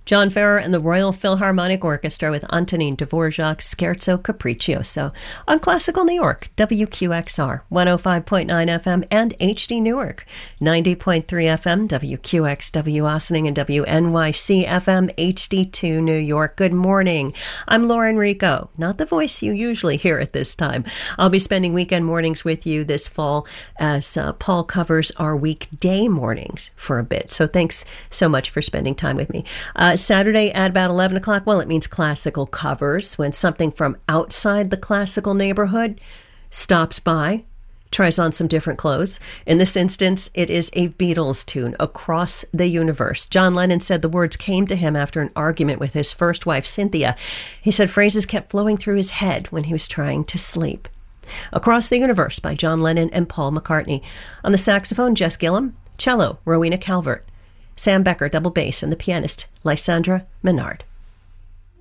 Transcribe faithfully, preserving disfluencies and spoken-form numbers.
John Ferrer and the Royal Philharmonic Orchestra with Antonin Dvorak's Scherzo Capriccioso on Classical New York, W Q X R, one oh five point nine F M and H D Newark, ninety point three F M, W Q X W Ossining and W N Y C F M, H D two New York. Good morning. I'm Lauren Rico, not the voice you usually hear at this time. I'll be spending weekend mornings with you this fall as uh, Paul covers our weekday mornings for a bit. So thanks so much for spending time with me. Uh, Saturday at about eleven o'clock, well, it means classical covers, when something from outside the classical neighborhood stops by, tries on some different clothes. In this instance, it is a Beatles tune, Across the Universe. John Lennon said the words came to him after an argument with his first wife, Cynthia. He said phrases kept flowing through his head when he was trying to sleep. Across the Universe by John Lennon and Paul McCartney. On the saxophone, Jess Gillum. Cello, Rowena Calvert. Sam Becker, double bass, and the pianist, Lysandra Menard.